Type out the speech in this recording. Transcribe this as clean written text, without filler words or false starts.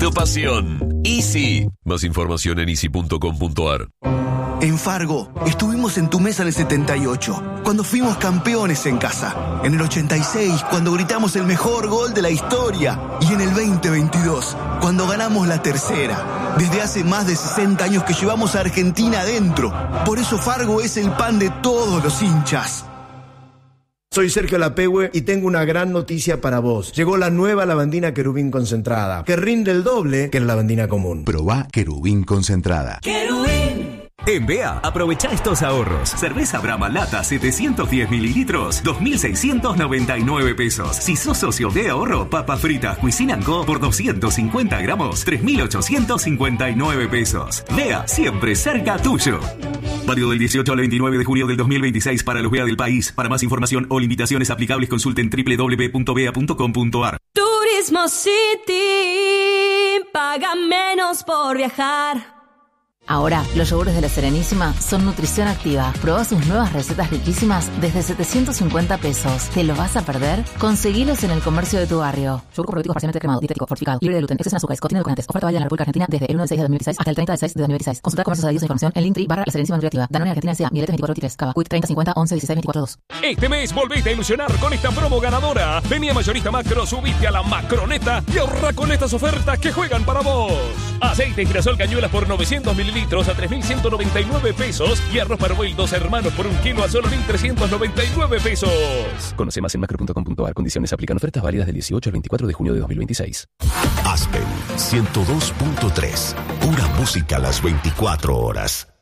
tu pasión. Easy. Más información en easy.com.ar. En Fargo, estuvimos en tu mesa en el 78, cuando fuimos campeones en casa. En el 86, cuando gritamos el mejor gol de la historia. Y en el 2022, cuando ganamos la tercera. Desde hace más de 60 años que llevamos a Argentina adentro. Por eso Fargo es el pan de todos los hinchas. Soy Sergio Lapehue y tengo una gran noticia para vos. Llegó la nueva lavandina Querubín concentrada, que rinde el doble que la lavandina común. Probá Querubín concentrada. ¡Querubín! En BEA, aprovecha estos ahorros. Cerveza Brahma Lata 710 mililitros, 2.699 pesos. Si sos socio de ahorro, papas fritas Cuisine & Co por 250 gramos, 3.859 pesos. BEA, siempre cerca tuyo. Válido del 18 al 29 de julio del 2026 para los BEA del país. Para más información o limitaciones aplicables, consulten www.bea.com.ar. Turismo City, paga menos por viajar. Ahora, los yogures de La Serenísima son nutrición activa. Probá sus nuevas recetas riquísimas desde 750 pesos. ¿Te lo vas a perder? Conseguilos en el comercio de tu barrio. Yogur probiotico parcialmente cremado, dietético, fortificado, libre de gluten, exceso en azúcares, contiene edulcorantes. Oferta válida en la República Argentina desde el 1 de 6 de 2016 hasta el 30 de 6 de 2016. Consulta comercios adheridos a información en Linktree/La Serenísima Nutriactiva. Danone Argentina S.A. Mielete 2423. Cava. Quick 3050 11 16 24 2. Este mes volvete a ilusionar con esta promo ganadora. Vení a Mayorista Macro, subite a la Macroneta y ahorra con estas ofertas que juegan para vos. Aceite girasol cañuelas por 900 mililitros a 3.199 pesos y arroz Parboil 2 hermanos por 1 kilo a solo 1.399 pesos. Conoce más en macro.com.ar. Condiciones aplican. Ofertas válidas del 18 al 24 de junio de 2026. Aspen 102.3. Pura música a las 24 horas.